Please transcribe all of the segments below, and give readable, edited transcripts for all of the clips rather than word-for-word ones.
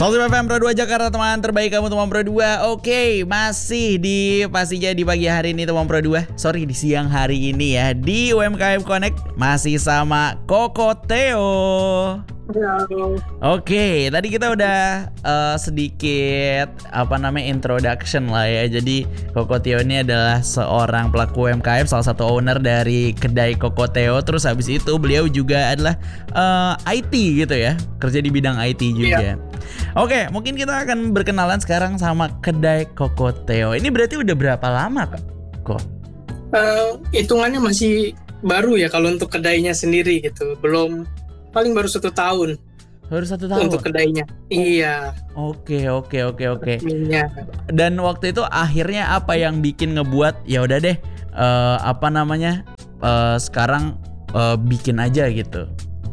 Solid FM Pro 2 Jakarta, teman terbaik kamu teman Pro 2. Oke, masih di pastinya di pagi hari ini teman Pro 2. Sorry, di siang hari ini ya, di UMKM Connect masih sama Koko Theo. Halo. Oke, tadi kita udah sedikit introduction lah ya. Jadi Koko Theo ini adalah seorang pelaku UMKM, salah satu owner dari kedai Koko Theo. Terus habis itu beliau juga adalah IT gitu ya, kerja di bidang IT juga. Oke, mungkin kita akan berkenalan sekarang sama kedai Koko Theo. Ini berarti udah berapa lama Kok? Hitungannya masih baru ya kalau untuk kedainya sendiri gitu. Paling baru 1 tahun. Baru 1 tahun? Untuk kedainya. Iya. Oke. Iya. Dan waktu itu akhirnya apa yang bikin ngebuat ya udah deh sekarang bikin aja gitu.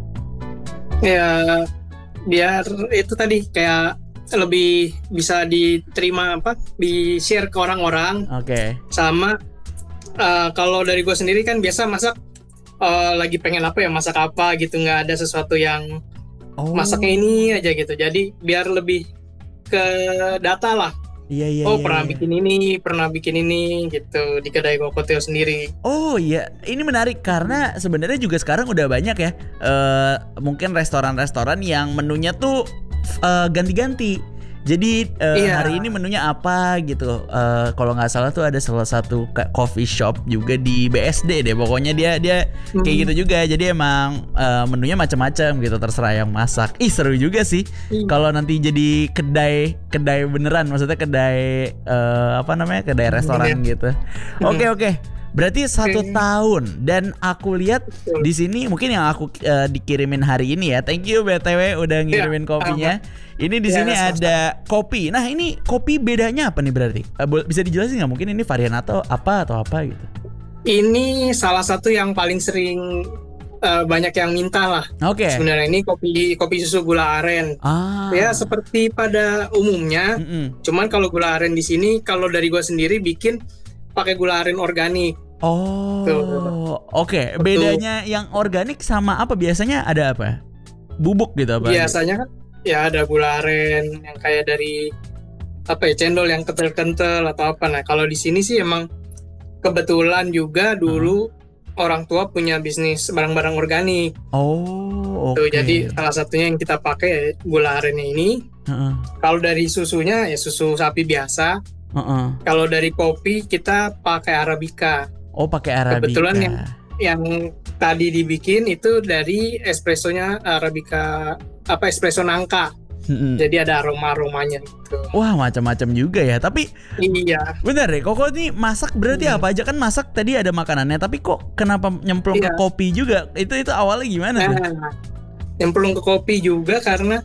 Ya biar itu tadi kayak lebih bisa diterima di-share ke orang-orang. Oke. Sama kalau dari gue sendiri kan biasa masak lagi pengen masak apa gitu, nggak ada sesuatu yang masaknya ini aja gitu. Jadi biar lebih ke data lah. Iya. Pernah bikin ini gitu di kedai Koko Theo sendiri. Oh iya, ini menarik karena sebenarnya juga sekarang udah banyak ya mungkin restoran-restoran yang menunya tuh ganti-ganti. Jadi hari ini menunya apa gitu. Kalau nggak salah tuh ada salah satu coffee shop juga di BSD deh. Pokoknya dia kayak gitu juga. Jadi emang menunya macam-macam gitu, terserah yang masak. Seru juga sih. Kalau nanti jadi kedai beneran, maksudnya kedai kedai restoran gitu. Oke. Berarti 1 tahun. Dan aku lihat di sini mungkin yang aku dikirimin hari ini ya. Thank you BTW udah ngirimin kopinya. Ini di sini ada kopi. Nah, ini kopi bedanya apa nih berarti? Bisa dijelasin nggak? Mungkin ini varian atau apa gitu? Ini salah satu yang paling sering banyak yang minta lah. Oke. Sebenarnya ini kopi susu gula aren. Ya seperti pada umumnya. Cuman kalau gula aren di sini, kalau dari gua sendiri bikin pakai gula aren organik. Oke. Bedanya yang organik sama apa? Biasanya ada apa? Bubuk gitu apa? Biasanya kan ya ada gula aren yang kayak dari cendol yang kental-kental atau apa. Nah, kalau di sini sih emang kebetulan juga dulu orang tua punya bisnis barang-barang organik. Oke. Jadi salah satunya yang kita pakai gula arennya ini. Kalau dari susunya ya susu sapi biasa. Kalau dari kopi kita pakai arabica. Pakai arabica. Kebetulan yang tadi dibikin itu dari espressonya arabica, espresso nangka. Jadi ada aromanya gitu. Wah, macam-macam juga ya. Tapi iya. Bener deh, Koko ini masak berarti apa aja? Kan masak tadi ada makanannya, tapi kok kenapa nyemplung ke kopi juga? Itu awalnya gimana tuh? Nyemplung ke kopi juga karena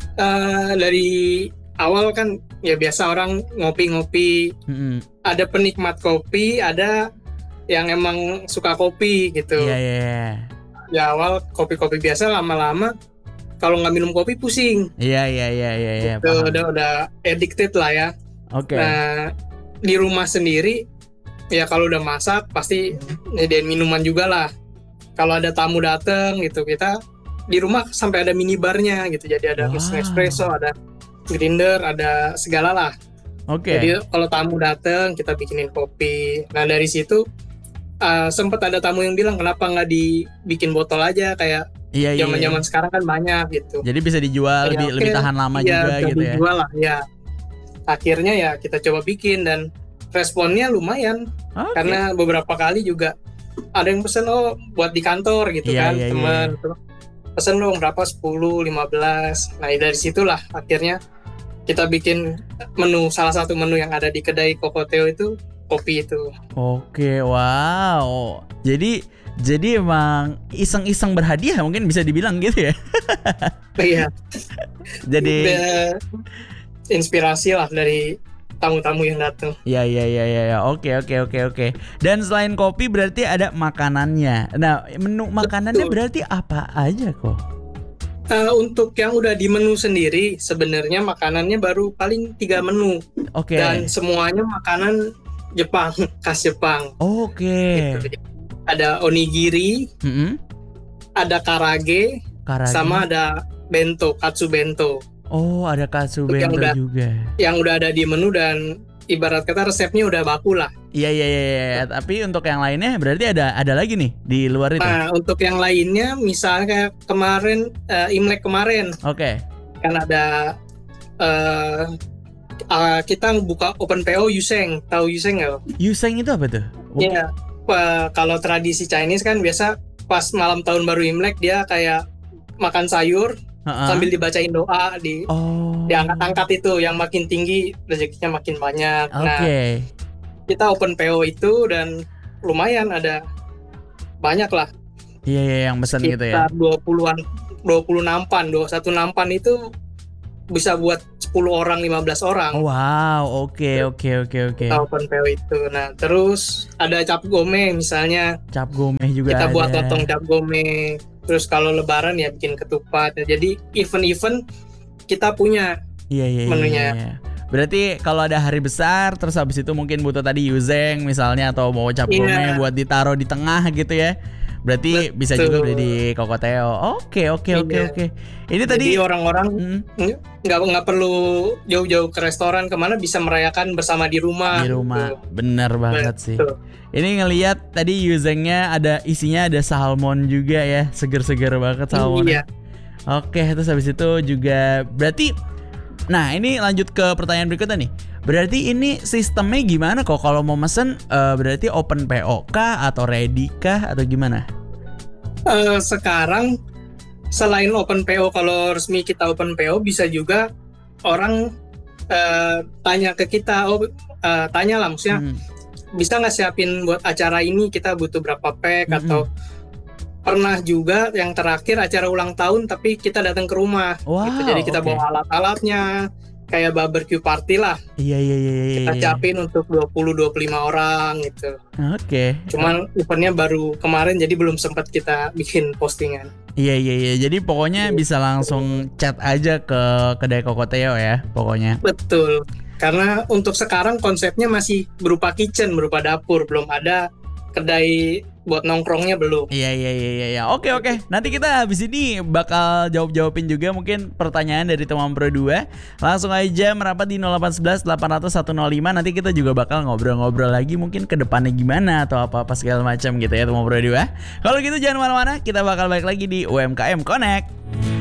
dari awal kan ya biasa orang ngopi-ngopi. Ada penikmat kopi, ada yang emang suka kopi gitu. Iya. Ya awal kopi-kopi biasa, lama-lama kalau nggak minum kopi pusing. Iya. Gitu, udah addicted lah ya. Oke. Nah, di rumah sendiri ya kalau udah masak pasti nyediain minuman juga lah. Kalau ada tamu dateng gitu, kita di rumah sampai ada minibarnya gitu. Jadi ada mesin espresso, ada grinder, ada segala lah. Oke. Jadi kalau tamu dateng kita bikinin kopi. Nah, dari situ sempat ada tamu yang bilang kenapa nggak dibikin botol aja kayak zaman-zaman sekarang kan banyak gitu. Jadi bisa dijual lebih tahan lama juga gitu ya. Dijual lah ya. Akhirnya ya kita coba bikin dan responnya lumayan. Karena beberapa kali juga ada yang pesen buat di kantor gitu teman. Pesen dong berapa 10, 15. Nah, dari situlah akhirnya kita bikin salah satu menu yang ada di kedai Koko Theo itu kopi itu. Oke, wow. Jadi emang iseng-iseng berhadiah mungkin bisa dibilang gitu ya. Iya. Jadi inspirasi lah dari tamu-tamu yang datang. Iya. Oke. Dan selain kopi berarti ada makanannya. Nah, menu makanannya berarti apa aja kok? Untuk yang udah di menu sendiri sebenarnya makanannya baru paling 3 menu. Oke. Dan semuanya makanan Jepang, khas Jepang. Oke. Gitu. Ada onigiri, ada karage, sama ada bento, katsu bento. Oh, ada katsu bento juga. Yang udah ada di menu dan ibarat kata resepnya udah baku lah. Iya. Tapi untuk yang lainnya berarti ada lagi nih di luar itu. Nah, untuk yang lainnya misalnya kayak kemarin Imlek kemarin. Oke. Kan ada kita buka open PO Yuseng. Tahu Yuseng nggak? Yuseng itu apa tuh? Iya. Kalau tradisi Chinese kan biasa pas malam tahun baru Imlek dia kayak makan sayur sambil dibacain doa diangkat-angkat itu, yang makin tinggi rezekinya makin banyak. Nah, kita open PO itu dan lumayan ada banyak lah. Iya yang pesan gitu ya. 20 nampan, 21 nampan itu bisa buat 10 orang, 15 orang. Wow, oke. Kita open PO itu. Nah, terus ada cap gome misalnya. Cap gome juga kita ada. Buat lontong cap gome. Terus kalau lebaran ya bikin ketupat. Jadi event-event kita punya menunya. Iya. Berarti kalau ada hari besar terus habis itu mungkin butuh tadi yuzeng misalnya atau mau cap gome buat ditaruh di tengah gitu ya. Berarti bisa juga beli di Kokoteo. Oke. Ini jadi tadi orang-orang nggak perlu jauh-jauh ke restoran, kemana bisa merayakan bersama di rumah. Di rumah, bener banget sih. Ini ngelihat tadi yuzengnya isinya ada salmon juga ya, seger-seger banget salmonnya. Iya. Oke, terus habis itu juga berarti. Nah ini lanjut ke pertanyaan berikutnya nih. Berarti ini sistemnya gimana kok kalau mau mesen? Berarti open PO kah atau ready kah atau gimana? Sekarang selain open PO, kalau resmi kita open PO bisa juga orang tanya ke kita, tanya lah maksudnya bisa nggak siapin buat acara ini, kita butuh berapa pack atau pernah juga yang terakhir acara ulang tahun tapi kita datang ke rumah. Wow, gitu. Jadi kita bawa alat-alatnya kayak barbecue party lah. Iya. Kita siapin untuk 20-25 orang gitu. Oke. Cuman eventnya baru kemarin jadi belum sempat kita bikin postingan. Iya. Jadi pokoknya bisa langsung chat aja ke kedai Kokoteo ya pokoknya. Betul. Karena untuk sekarang konsepnya masih berupa kitchen, berupa dapur, belum ada kedai buat nongkrongnya belum. Iya. Oke. Nanti kita habis ini bakal jawabin juga mungkin pertanyaan dari teman Pro 2. Langsung aja merapat di 0811 800 105. Nanti kita juga bakal ngobrol-ngobrol lagi mungkin ke depannya gimana atau apa segala macam gitu ya teman Pro 2. Kalau gitu jangan mana-mana, kita bakal balik lagi di UMKM Connect.